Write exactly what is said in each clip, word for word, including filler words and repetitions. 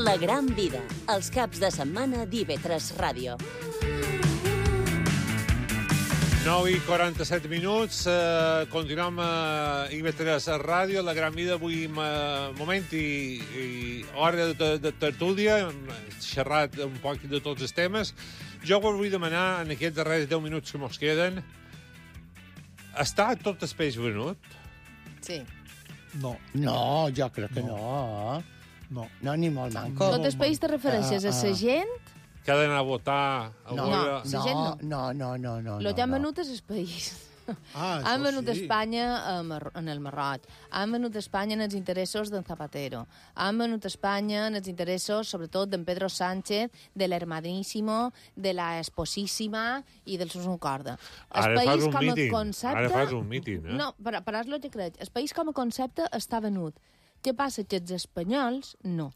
La gran vida, els caps de setmana d'I V tres Ràdio. nou i quaranta-set minuts, eh, continuem a I V tres Ràdio, La gran vida, avui eh, moment i, i hora de, de tertúlia, hem xerrat un poc de tots els temes. Jo vos vull demanar, en aquests darrers deu minuts que mos queden, està tot el peix venut? Sí. No. No, jo crec que no. No. No, ni molt manco. Tot el país te refereixes a la gent? Que ha d'anar a votar? A No, veure... La gent no. no, no, no, no. Lo no, que han no. venut és el país. Ah, Han venut sí. Espanya a Mar- en el Marroc. Han venut Espanya en els interessos d'en Zapatero. Han venut Espanya en els interessos, sobretot, d'en Pedro Sánchez, de l'hermaníssimo, de la esposíssima i del Susun Corda. El Ara fas país un com a míting. concepte... Ara fas un míting, eh? No, però, però és el que crec. El país com a concepte està venut. Què passa? Que els espanyols, no.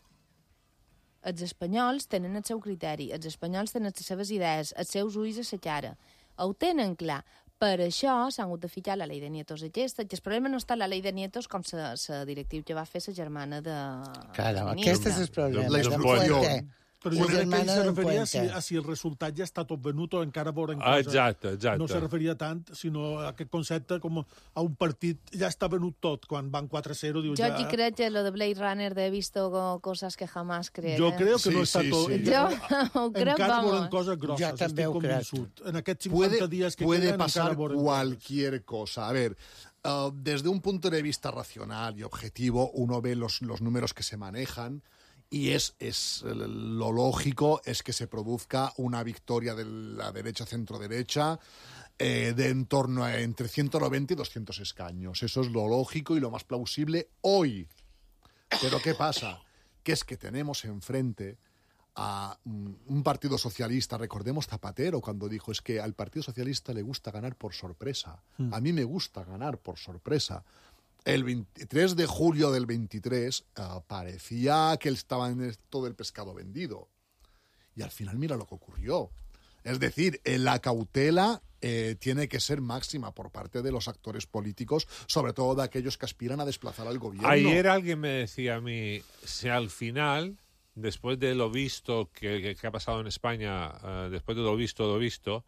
Els espanyols tenen el seu criteri, els espanyols tenen les seves idees, els seus ulls a la cara. Ho tenen clar. Per això s'han hagut de ficar la llei de nietos aquesta, que el problema no està en la llei de nietos com la directiva que va fer la germana de... Claro, ministra. aquest és el problema. La del explosió. puente. Però La jo crec que ell germana se del referia a si, puente. a si el resultat ja està tot venut o encara veurem Ah, coses. exacte, exacte. No se referia tant, sinó a aquest concepte com a un partit ja està venut tot. Quan van quatre a zero, diu Jo ja... aquí crec que lo de Blade Runner de he visto cosas que jamás creeré. Jo crec que Sí, no està sí, tot... sí. Jo ho crec, Encara veurem vamos. coses grosses, Jo també estic ho crec. convençut. En aquests cinquanta Puede, días que puede queden pasar encara veurem cualquier cosa. A ver, uh, desde un punto de vista racional y objetivo, uno ve los, los números que se manejan y es, es lo lógico es que se produzca una victoria de la derecha centro-derecha eh, de en torno a entre ciento noventa y doscientos escaños. Eso es lo lógico y lo más plausible hoy. Pero ¿qué pasa? Que es que tenemos enfrente a un partido socialista. Recordemos Zapatero cuando dijo es que al Partido Socialista le gusta ganar por sorpresa. Mm. A mí me gusta ganar por sorpresa. El veintitrés de julio del veintitrés uh, parecía que estaba en el, todo el pescado vendido. Y al final mira lo que ocurrió. Es decir, eh, la cautela eh, tiene que ser máxima por parte de los actores políticos, sobre todo de aquellos que aspiran a desplazar al gobierno. Ayer alguien me decía a mí, si al final, después de lo visto que, que, que ha pasado en España, uh, después de lo visto, lo visto,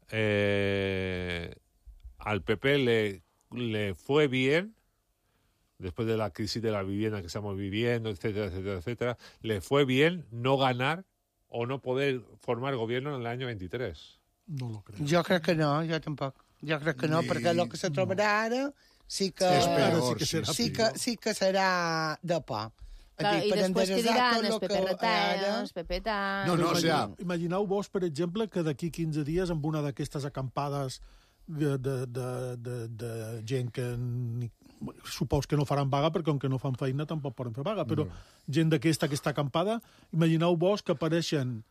eh, al P P le, le fue bien, después de la crisis de la vivienda que estamos viviendo, etcétera, etcétera, etcétera, le fue bien no ganar o no poder formar gobierno en el año veintitrés. No lo crec. Jo crec que no, jo tampoc. Jo crec que no, Ni- perquè el que se trobarà ara sí que... És Ara peor, sí que sí, serà sí sí. que, sí que serà de por. Clar, Dic, I per després que enderezar diran tot els lo que peperretans, ara- els pepetans... No, no, o sea, Imagineu-vos, per exemple, que d'aquí quinze dies, amb una d'aquestes acampades de, de, de, de, de gent que ni, supos que no faran vaga, perquè com que no fan feina tampoc poden fer vaga, però no. Gent d'aquesta que està acampada, imagineu-vos que apareixen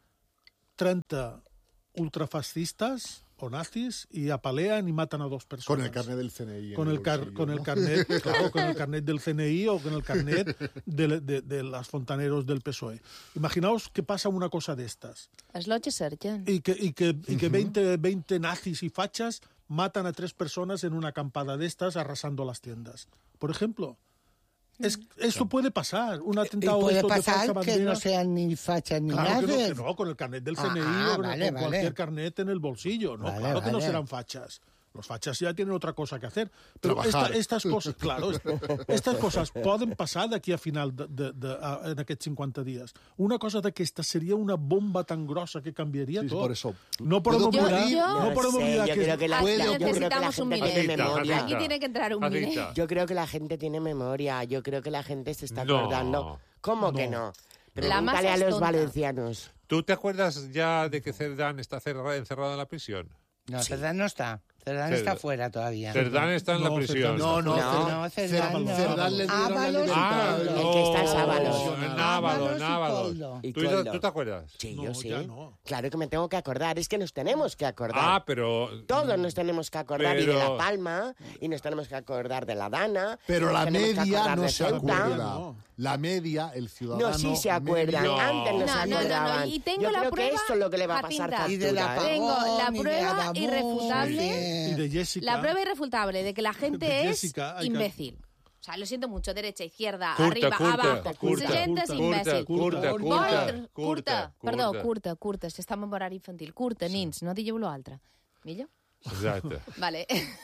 trenta ultrafascistes o nazis y apalean y matan a dos personas. Con el carnet del C N I. Con el, car bolsillo, con ¿no? el carnet, claro, con el carnet del C N I o con el carnet de, de, de las fontaneros del P S O E. Imaginaos que pasa una cosa de estas. És lo que cerquen. Y que, y que, y que veinte, veinte nazis y fachas matan a tres personas en una acampada de estas arrasando las tiendas. Por ejemplo. Es, esto puede pasar, un Y atentado puede estos de falsa pasar bandera. que no sean ni fachas ni Claro que no, nazis. que no, con el carnet del C N I Ah, o con, vale, con vale. cualquier carnet en el bolsillo. No, Vale, claro que no vale. serán fachas. Los fachas ya tienen otra cosa que hacer. Pero Trabajar. esta, estas cosas, claro, est- estas cosas poden passar d'aquí a final de, de, de, a, en aquests cinquanta dies. Una cosa d'aquesta seria una bomba tan grossa que canviaria Sí, sí, tot. por eso. No podemos ¿Puedo olvidar, pedir? no Yo podemos sé, olvidar yo que... creo que la- Puede yo ocurrir. creo que la Necesitamos un gente milenio. tiene memoria. Aquí tiene que entrar un milenio. Jacita. Yo creo que la gente tiene memoria. Yo creo que la gente se está No. acordando. ¿Cómo que no? La masa Pregúntale a es los tonta. valencianos. ¿Tú te acuerdas ya de que Cerdán está cerra- encerrado en la prisión? No, Cerdán no está. Cerdán Cerdán. está fuera todavía. Cerdán está en la No, prisión. Cerdán No, no, No. No, Cerdán, Cerdán no. Cerdán le dieron la Ábalos y libertad. Coldo. El que está en Sábalos. Návalos, Ábalos y Návalos. Coldo. Y ¿Tú, Coldo. ¿Tú te acuerdas? Sí, No, yo sí. ya no. Claro que me tengo que acordar. Es que nos tenemos que acordar. Ah, pero... Todos nos tenemos que acordar y de Pero- La Palma, y nos tenemos que acordar de La Dana. y Pero nos la tenemos que media acordar no de se Ceuta. acuerda. No. La media, el ciudadano... No, sí se acuerdan. No. Antes no, No, se no, no, no, acordaban. y tengo Yo la creo prueba, que esto es lo que le va a pasar Jacinta. Y de la factura, ¿eh? Tengo la Pagón, y de prueba Adamuz, irrefutable. Y y de Jessica. La prueba irrefutable de que la gente De es Jessica, hay que- imbécil. O sea, lo siento mucho, derecha, izquierda, Curta, arriba, curta, abajo. curta, La gente és curta, imbècil. curta, Vol- curta, curta, curta, perdó, curta. curta, curta, si estem en horari infantil. Curta, nins, no digueu l'altre. Millor? Exacte. Vale.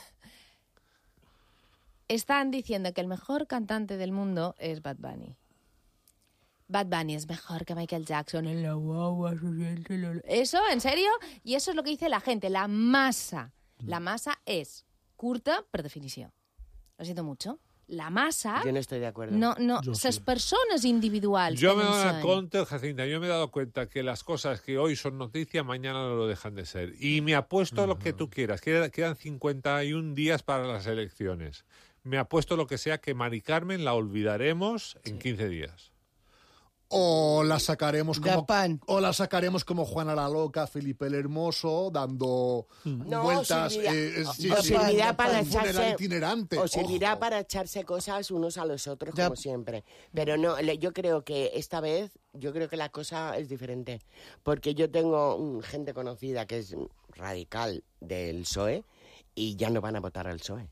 Están diciendo que el mejor cantante del mundo es Bad Bunny. Bad Bunny es mejor que Michael Jackson en la guagua. ¿Eso? ¿En serio? Y eso es lo que dice la gente, la masa. La masa es curta, per definició. Lo siento mucho. La masa... Yo no estoy de acuerdo. No, no, Yo ses sí. persones individuals. Yo me tenen doy seny. cuenta, Jacinta, yo me he dado cuenta que las cosas que hoy son noticia, mañana no lo dejan de ser. Y me apuesto a lo que tú quieras. Quedan, quedan cincuenta y un días para las elecciones. Me apuesto lo que sea que Mari Carmen la olvidaremos en quince días. O la sacaremos De como pan. o la sacaremos como Juana la Loca, Felipe el Hermoso, dando No, vueltas. servirá- eh, sí, o sí, servirá un para funeral echarse- itinerante. O servirá ojo. para echarse cosas unos a los otros, Ya. como siempre. Pero no, le- yo creo que esta vez, yo creo que la cosa es diferente. Porque yo tengo mm, gente conocida que es radical del P S O E y ya no van a votar al P S O E.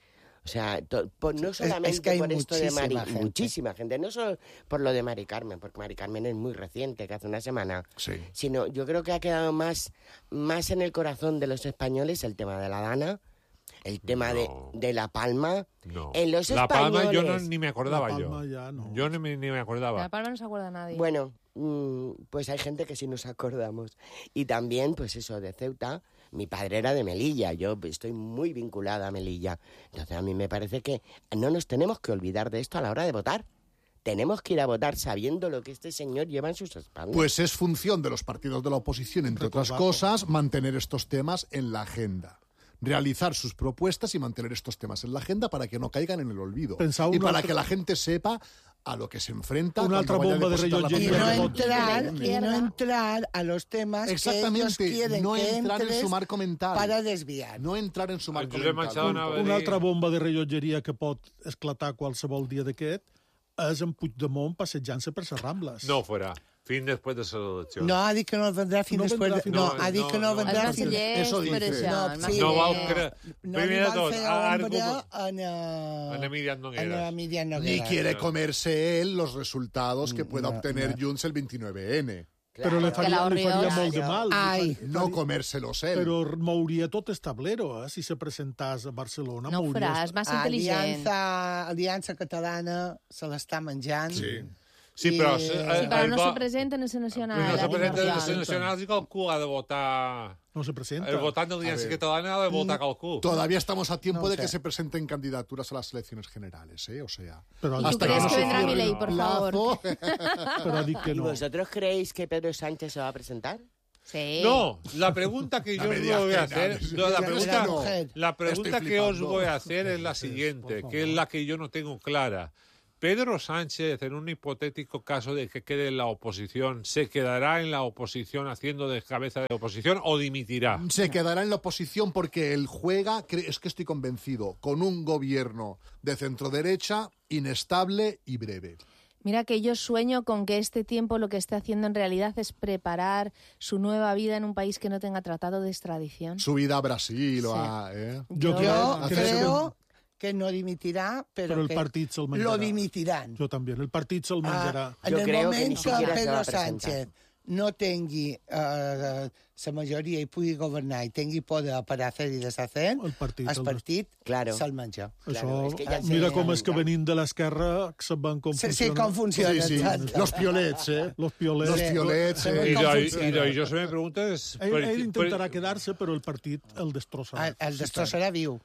O sea, to- por- no es solamente que hay por esto de Mari, muchísima gente. muchísima gente, no solo por lo de Mari Carmen, porque Mari Carmen es muy reciente, que hace una semana, Sí. sino yo creo que ha quedado más, más en el corazón de los españoles el tema de la Dana, el tema de, No. de La Palma. No. En los La Palma yo no, españoles- ni me acordaba La yo. Palma ya no. Yo ni, me- ni me De acordaba. La Palma no se acuerda nadie. Bueno, mm, pues hay gente que sí nos acordamos. Y también, pues eso, de Ceuta, mi padre era de Melilla, yo estoy muy vinculada a Melilla. Entonces a mí me parece que no nos tenemos que olvidar de esto a la hora de votar. Tenemos que ir a votar sabiendo lo que este señor lleva en sus espaldas. Pues es función de los partidos de la oposición, entre otras Recordarlo. cosas, mantener estos temas en la agenda. Realizar sus propuestas y mantener estos temas en la agenda para que no caigan en el olvido. Pensaba y una para altra- que la gente sepa a lo que se enfrenta. Una cuando altra vaya a bomba de depositar la Y rellotgeria. papeleta. no voto. entrar, De y izquierda. no entrar a los temas que ellos Exactamente, quieren no que entrar en entres su marco mental. para desviar. No entrar en su marco Josep mental. Machado anava a dir... Una altra bomba de rellotgeria que pot esclatar qualsevol dia d'aquest és en Puigdemont passejant-se per les Rambles. No fuera. Fin después de esa elección. No, ha dit que no vendrà fins No després... vendrà de- fins No, després- ha dit que no No, no, vendrà Els no. fins... bacillers, Eso per dice. això. No, el sí. No vau baciller. cre... No Primer li de van tot, fer argument... ombra en, eh, En Emiliano Nogueras. en Emiliano Ni Nogueras. quiere comerse él los resultados Mm, que pueda no, obtener no. Junts el veintinueve ene. Però li Que faria, la li faria Oriols- molt de mal. Li Ai. faria- No comérselos él. Però mouria tot el tablero, eh? Si se presentàs a Barcelona. No ho mouria- farà, és massa intel·ligent. Aliança, Aliança Catalana se l'està menjant. Sí. Sí, I- però... Sí, Sí, eh, però el no vo- se presenten a la nacional. No se eh, presenta en Marcial. les nacionals i qualcú ha de votar... No se presenta. El votant de l'Aliança Catalana ha de votar qualcú. Todavía estamos a tiempo No de sé. que se presenten candidaturas a las elecciones generales, ¿eh? O sea... Però, ¿Y tú hasta crees no que se vendrá cierre Milei, el por favor? plazo. però ha dit que ¿Y no. vosotros creéis que Pedro Sánchez se va a presentar? Sí. No, la pregunta que No yo me os digas voy a que hacer, no. no, la Ya pregunta, no. la pregunta Estoy que os flipando. voy a hacer es la siguiente, que es la que yo no tengo clara. Pedro Sánchez, en un hipotético caso de que quede en la oposición, ¿se quedará en la oposición haciendo de cabeza de oposición o dimitirá? Se quedará en la oposición porque él juega, cre- es que estoy convencido, con un gobierno de centro-derecha inestable y breve. Mira que yo sueño con que este tiempo lo que esté haciendo en realidad es preparar su nueva vida en un país que no tenga tratado de extradición. Su vida a Brasil o Sí. a... ¿eh? Jo Jo- crec, Jo Hacer- creo que no dimitirà, però, però el que partit se'l menjarà. lo dimitiran. Jo també. El partit se'l menjarà. Ah, en Jo el creo que moment ni que, siquiera se va Pedro a presentar. Sánchez no tingui eh, la majoria i pugui governar i tingui poder per a fer i deshacer, El partit, el el- partit Claro. se'l menja. Pues Oh, Claro, Això, és que ja mira sé, com és que ja. venint de l'esquerra saben com Sí, sí, funciona. com funciona. Sí, sí, exacte. los piolets, ¿eh? Los piolets. Los piolets, Eh, eh? Y, com lo- y, funciona. lo- y yo se me pregunto es... Ell, per- ell intentarà per- quedar-se, però el partit el destrossarà. El, el destrossarà viu.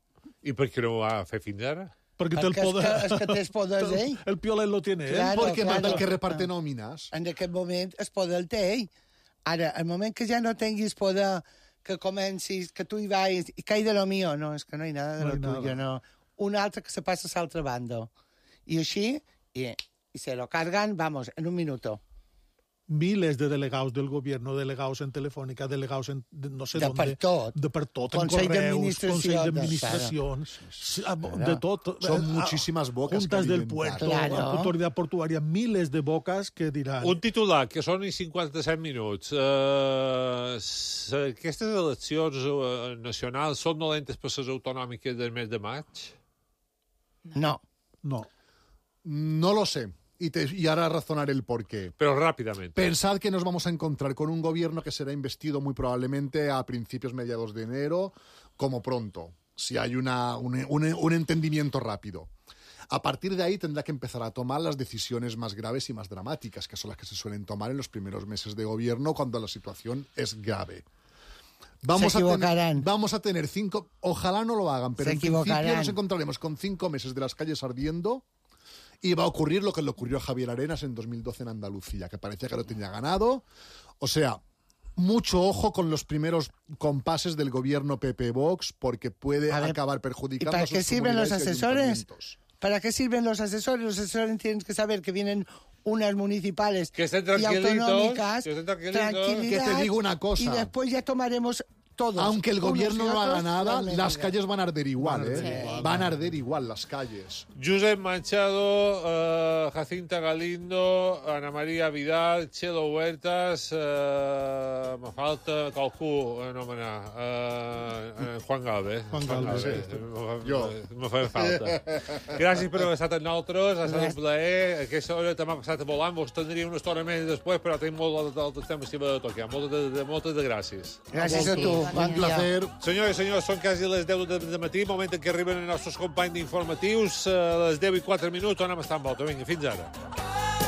¿Y por qué no va a fer fins ara? Perquè té el Perquè és poder. que, és que té els poders ell. El piolet lo tiene ell. Claro. Porque manda el que claro. reparte nóminas. En aquest moment el poder el té ell. Ara, el moment que ja no tinguis poder, que comencis, que tu hi vagis, i que hi de lo mío, no, és que no hi nada de No lo hay tuyo, nada. no. Un altre que se passa a l'altra banda. I així, i, i se lo cargan, vamos, en un minuto. Miles de delegados del gobierno, delegados en Telefónica, delegados en de no sé De dónde. per tot. De per tot. Consell en correus, d'administració, Consell de- d'administracions, sí, de tot. Son Eh, muchísimas bocas Juntas que del alimentar. puerto, Claro. autoridad portuaria, miles de bocas que diran... Un titular, que són i cinquanta-set minuts. Uh, aquestes eleccions uh, nacionals són dolentes per les autonòmiques del mes de maig? No. No. No lo sé. Y, te, y ahora razonaré el porqué. Pero rápidamente. Pensad que nos vamos a encontrar con un gobierno que será investido muy probablemente a principios, mediados de enero, como pronto, si hay una, un, un, un entendimiento rápido. A partir de ahí tendrá que empezar a tomar las decisiones más graves y más dramáticas, que son las que se suelen tomar en los primeros meses de gobierno cuando la situación es grave. Vamos se a equivocarán. tener, vamos a tener cinco... Ojalá no lo hagan, pero Se en principio equivocarán. nos encontraremos con cinco meses de las calles ardiendo. Y va a ocurrir lo que le ocurrió a Javier Arenas en dos mil doce en Andalucía, que parecía que lo tenía ganado. O sea, mucho ojo con los primeros compases del gobierno P P-Vox, porque puede A ver, acabar ¿Y perjudicando para a sus qué sirven los comunidades y asesores? ayuntamientos. ¿Para qué sirven los asesores? Los asesores tienen que saber que vienen unas municipales Que estén y tranquilitos, autonómicas. que estén tranquilitos. Tranquilidad, Que te digo una cosa. Y después ya tomaremos todos. Aunque el unos gobierno y no haga otros, nada, las las medidas. calles van a arder igual, Van a ¿eh? arder igual. Van a arder igual las calles. Josep Manchado, eh, Jacinta Galindo, Ana María Vidal, Chelo Huertas, eh, me falta qualcú anomenar, eh, eh, Juan Galvez. Juan Galvez, sí. Me- Jo. Me fa falta. Gràcies per haver estat amb nosaltres, ha estat un plaer. Aquesta hora també ha passat volant, vos tindria una estona més després, però tenim molt d'altres temes que va de tocar. Moltes de, de, moltes de gràcies. Gràcies a tu. Sí, Bon Un dia. placer. Senyores i senyors, són quasi les deu de matí, moment en què arriben els nostres companys d'informatius. A les deu i quatre minuts tornem a estar amb volta. Vinga, fins ara.